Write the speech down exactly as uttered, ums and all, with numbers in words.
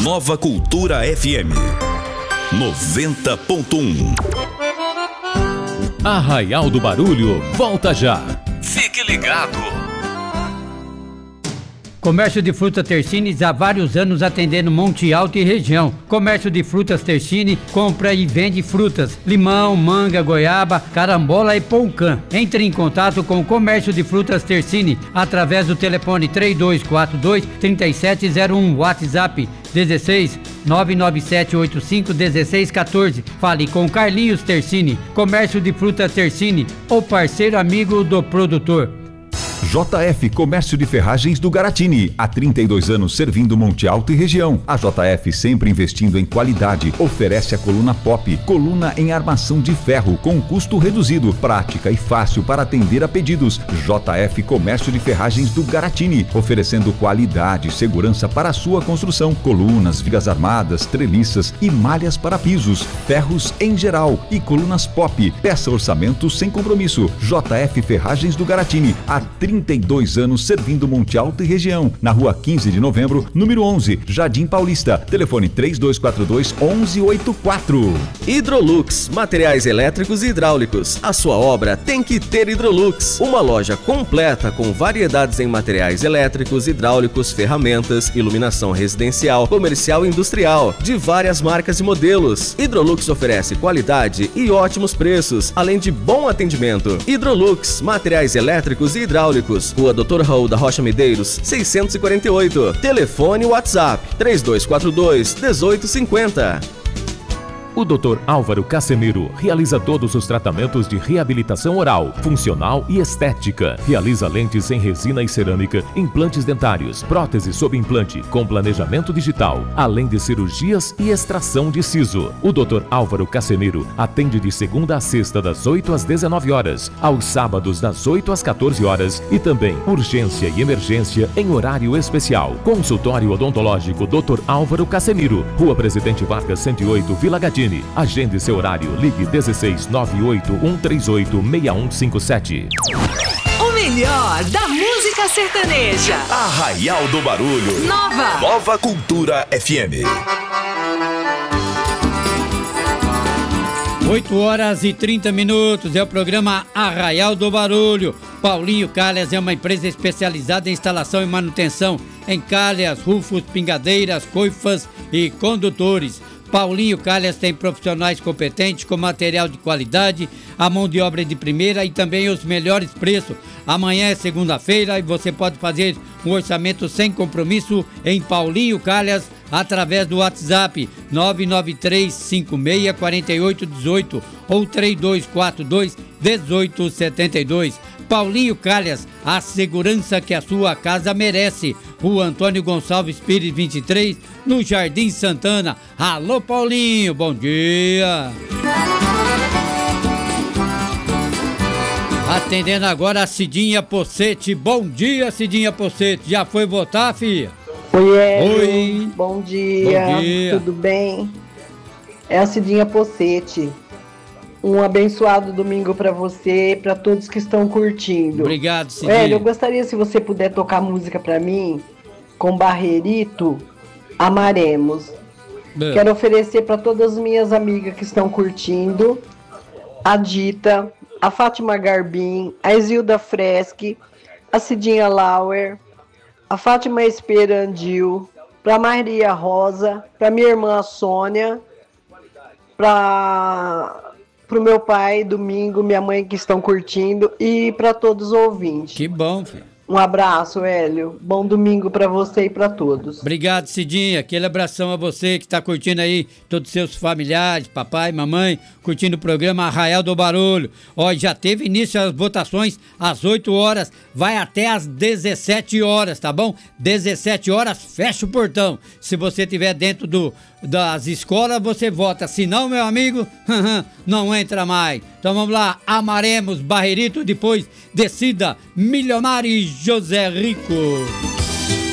Nova Cultura F M noventa ponto um. Arraial do Barulho volta já. Fique ligado. Comércio de frutas Tersine há vários anos atendendo Monte Alto e região. Comércio de frutas Tersine compra e vende frutas, limão, manga, goiaba, carambola e poucã. Entre em contato com o Comércio de frutas Tersine através do telefone três dois quatro dois, três sete zero um, WhatsApp dezesseis nove nove sete oito cinco um seis um quatro. Fale com Carlinhos Tersine. Comércio de frutas Tersine, o parceiro amigo do produtor. J F Comércio de Ferragens do Garatini, há trinta e dois anos servindo Monte Alto e região. A J F sempre investindo em qualidade, oferece a coluna Pop, coluna em armação de ferro com custo reduzido, prática e fácil para atender a pedidos. J F Comércio de Ferragens do Garatini, oferecendo qualidade e segurança para a sua construção, colunas, vigas armadas, treliças e malhas para pisos, ferros em geral e colunas Pop. Peça orçamento sem compromisso. J F Ferragens do Garatini, há trinta e dois anos servindo Monte Alto e região. Na rua quinze de novembro, número onze, Jardim Paulista. Telefone três dois quatro dois, um um oito quatro. Hidrolux, materiais elétricos e hidráulicos. A sua obra tem que ter Hidrolux. Uma loja completa com variedades em materiais elétricos, hidráulicos, ferramentas, iluminação residencial, comercial e industrial, de várias marcas e modelos. Hidrolux oferece qualidade e ótimos preços, além de bom atendimento. Hidrolux, materiais elétricos e hidráulicos. Rua doutor Raul da Rocha Medeiros, seiscentos e quarenta e oito. Telefone WhatsApp três dois quatro dois, um oito cinco zero. O doutor Álvaro Casemiro realiza todos os tratamentos de reabilitação oral, funcional e estética. Realiza lentes em resina e cerâmica, implantes dentários, prótese sob implante, com planejamento digital, além de cirurgias e extração de siso. O doutor Álvaro Casemiro atende de segunda a sexta das oito às dezenove horas, aos sábados das oito às quatorze horas e também urgência e emergência em horário especial. Consultório odontológico doutor Álvaro Casemiro, Rua Presidente Vargas cento e oito, Vila Gadini. Agende seu horário. Ligue dezesseis nove oito um três oito seis um cinco sete. O melhor da música sertaneja. Arraial do Barulho. Nova. Nova Cultura F M. oito horas e trinta minutos, é o programa Arraial do Barulho. Paulinho Calhas é uma empresa especializada em instalação e manutenção em calhas, rufos, pingadeiras, coifas e condutores. Paulinho Calhas tem profissionais competentes com material de qualidade, a mão de obra de primeira e também os melhores preços. Amanhã é segunda-feira e você pode fazer um orçamento sem compromisso em Paulinho Calhas através do WhatsApp nove nove três cinco seis quatro oito um oito ou três dois quatro dois, um oito sete dois. Paulinho Calhas, a segurança que a sua casa merece. Rua Antônio Gonçalves Pires vinte e três, no Jardim Santana. Alô Paulinho, bom dia. Atendendo agora a Cidinha Pocete. Bom dia, Cidinha Pocete. Já foi votar, filha? Oi, Hélio. Oi. Bom dia. Bom dia. Tudo bem? É a Cidinha Pocete. Um abençoado domingo para você e para todos que estão curtindo. Obrigado, Cidinha. Hélio, eu gostaria se você puder tocar música para mim com Barreirito, Amaremos. Bem. Quero oferecer para todas as minhas amigas que estão curtindo, a Dita, a Fátima Garbim, a Isilda Freschi, a Cidinha Lauer, a Fátima Esperandil, para Maria Rosa, para minha irmã Sônia, para o meu pai, domingo, minha mãe que estão curtindo e para todos os ouvintes. Que bom, filho. Um abraço, Hélio. Bom domingo para você e para todos. Obrigado, Cidinha. Aquele abração a você que está curtindo aí, todos os seus familiares, papai, mamãe, curtindo o programa Arraial do Barulho. Ó, já teve início as votações às oito horas, vai até às dezessete horas, tá bom? dezessete horas, fecha o portão. Se você estiver dentro do, das escolas, você vota. Se não, meu amigo, não entra mais. Então vamos lá, Amaremos, Barreirito, depois Descida, Milionário e José Rico.